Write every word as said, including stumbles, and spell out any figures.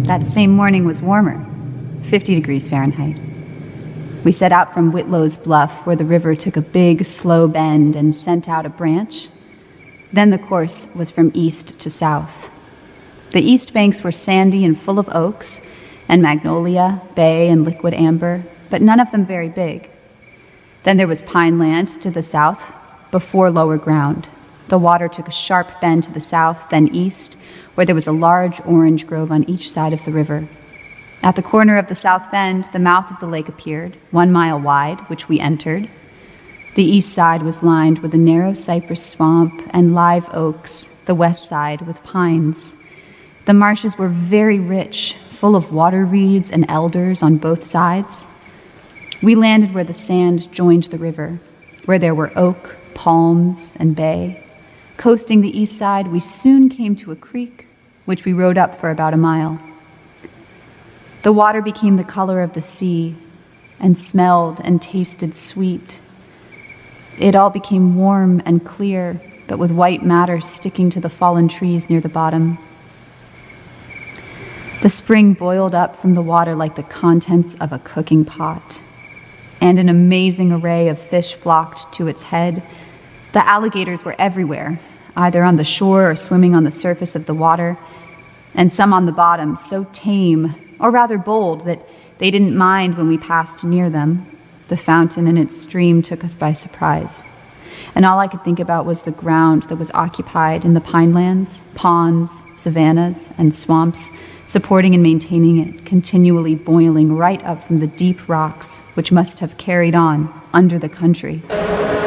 That same morning was warmer, fifty degrees Fahrenheit. We set out from Whitlow's Bluff, where the river took a big, slow bend and sent out a branch. Then the course was from east to south. The east banks were sandy and full of oaks and magnolia, bay, and liquid amber, but none of them very big. Then there was pine land to the south, before lower ground. The water took a sharp bend to the south, then east, where there was a large orange grove on each side of the river. At the corner of the south bend, the mouth of the lake appeared, one mile wide, which we entered. The east side was lined with a narrow cypress swamp and live oaks, the west side with pines. The marshes were very rich, full of water reeds and elders on both sides. We landed where the sand joined the river, where there were oak, palms, and bay. Coasting the east side, we soon came to a creek, which we rode up for about a mile. The water became the color of the sea and smelled and tasted sweet. It all became warm and clear, but with white matter sticking to the fallen trees near the bottom. The spring boiled up from the water like the contents of a cooking pot, and an amazing array of fish flocked to its head. The alligators were everywhere, either on the shore or swimming on the surface of the water, and some on the bottom, so tame, or rather bold, that they didn't mind when we passed near them. The fountain and its stream took us by surprise, and all I could think about was the ground that was occupied in the pinelands, ponds, savannas, and swamps, supporting and maintaining it, continually boiling right up from the deep rocks, which must have carried on under the country.